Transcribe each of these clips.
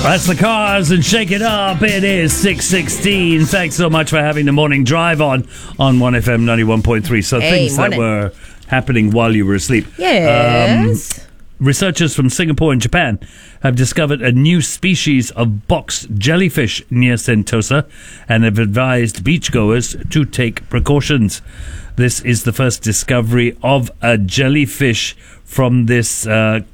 That's the Cars and Shake It Up. It is 6:16. Thanks so much for having the morning drive on 1FM 91.3. So things that were happening while you were asleep. Yes. Researchers from Singapore and Japan have discovered a new species of box jellyfish near Sentosa and have advised beachgoers to take precautions. This is the first discovery of a jellyfish from this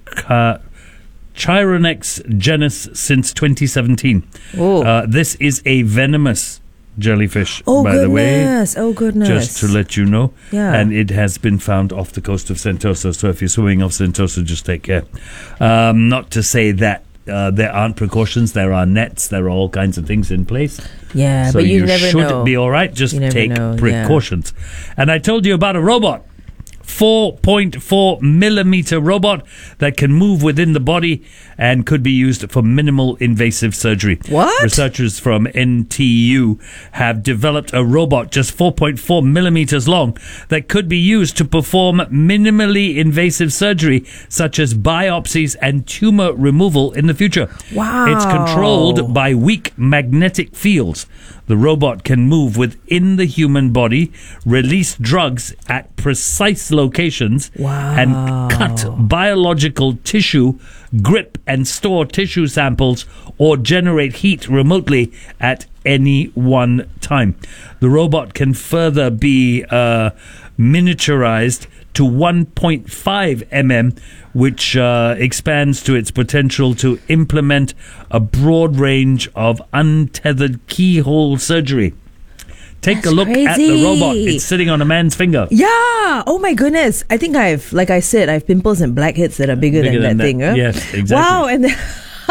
Chironex genus since 2017. This is a venomous jellyfish, by the way. Oh, goodness. Just to let you know. Yeah. And it has been found off the coast of Sentosa. So if you're swimming off Sentosa, just take care. Not to say that there aren't precautions. There are nets. There are all kinds of things in place. Yeah, so but you never should know. be all right. Just take know, precautions. And I told you about a robot. 4.4 millimeter robot that can move within the body and could be used for minimal invasive surgery. What? Researchers from NTU have developed a robot just 4.4 millimeters long that could be used to perform minimally invasive surgery such as biopsies and tumor removal in the future. Wow. It's controlled by weak magnetic fields. The robot can move within the human body, release drugs at precise locations, and cut biological tissue, grip and store tissue samples, or generate heat remotely at any one time. The robot can further be miniaturized to 1.5 mm, which expands to its potential to implement a broad range of untethered keyhole surgery. Take a look at the robot. It's sitting on a man's finger. Yeah. Oh my goodness. I think like I said, I have pimples and blackheads that are bigger than that thing. Huh? Yes, exactly. Wow. And then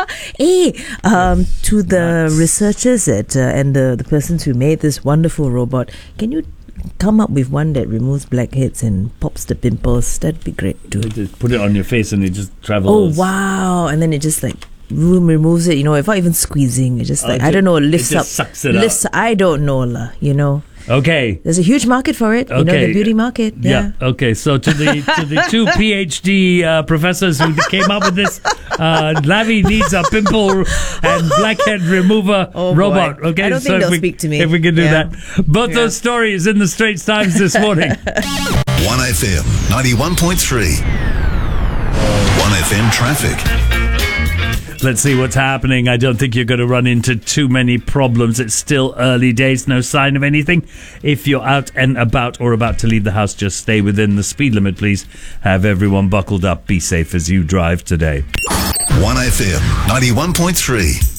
to the researchers and the persons who made this wonderful robot, can you come up with one that removes blackheads and pops the pimples? That'd be great too. Just put it on your face and it just travels. Oh wow. And then it just removes it, without even squeezing. It just I don't know, lifts up. Sucks it up. I don't know, Okay. There's a huge market for it. Okay. The beauty market. Yeah. Okay. So to the two PhD professors who came up with this, Lavi needs a pimple and blackhead remover robot. Boy. Okay. I don't think they'll speak to me. If we can do that. Both those stories in the Straits Times this morning. 1FM 91.3. 1FM traffic. Let's see what's happening. I don't think you're going to run into too many problems. It's still early days, no sign of anything. If you're out and about or about to leave the house, just stay within the speed limit, please. Have everyone buckled up. Be safe as you drive today. 1FM 91.3.